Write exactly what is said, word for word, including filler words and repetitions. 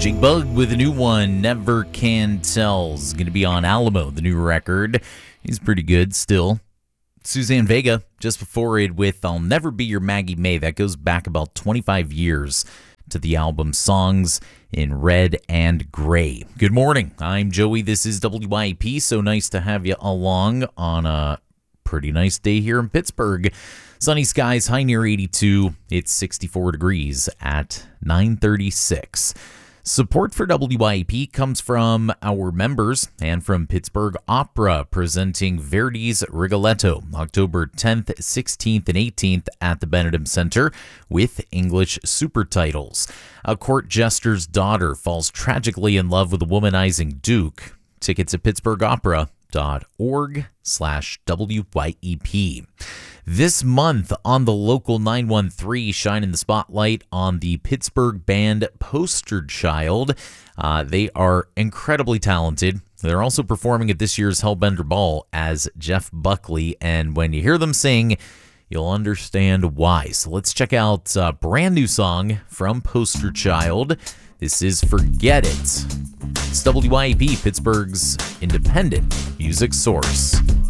Jake Bug with a new one, Never Can Tell's going to be on Alamo, the new record. He's pretty good still. Suzanne Vega, just before it with I'll Never Be Your Maggie May. That goes back about twenty-five years to the album Songs in Red and Gray. Good morning. I'm Joey. This is W I A P. So nice to have you along on a pretty nice day here in Pittsburgh. Sunny skies, high near eighty-two. It's sixty-four degrees at nine thirty-six. Support for W I A P comes from our members and from Pittsburgh Opera, presenting Verdi's Rigoletto, October tenth, sixteenth, and eighteenth at the Benedum Center with English super titles. A court jester's daughter falls tragically in love with a womanizing duke. Tickets at pittsburgh opera dot org slash W Y E P. This month on the local nine one three, shining the spotlight on the Pittsburgh band Poster Child. Uh, they are incredibly talented. They're also performing at this year's Hellbender Ball as Jeff Buckley, and when you hear them sing, you'll understand why. So let's check out a brand new song from Poster Child. This is Forget It. It's W I A P, Pittsburgh's independent music source.